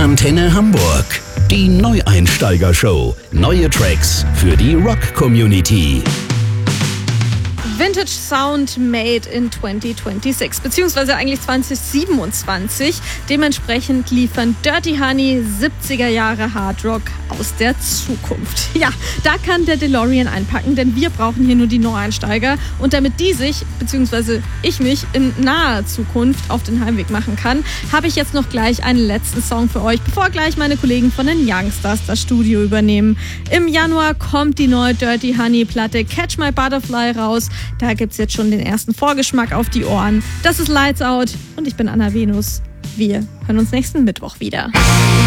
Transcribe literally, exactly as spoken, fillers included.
Antenne Hamburg. Die Neueinsteiger-Show. Neue Tracks für die Rock-Community. Vintage Sound made in zwanzig sechsundzwanzig, beziehungsweise eigentlich zwanzig siebenundzwanzig. Dementsprechend liefern Dirty Honey siebziger Jahre Hardrock aus der Zukunft. Ja, da kann der DeLorean einpacken, denn wir brauchen hier nur die Neueinsteiger. Und damit die sich, beziehungsweise ich mich in naher Zukunft auf den Heimweg machen kann, habe ich jetzt noch gleich einen letzten Song für euch, bevor gleich meine Kollegen von den Youngstars das Studio übernehmen. Im Januar kommt die neue Dirty Honey Platte Catch My Butterfly raus. Da gibt's jetzt schon den ersten Vorgeschmack auf die Ohren. Das ist Lights Out und ich bin Anna Venus. Wir hören uns nächsten Mittwoch wieder.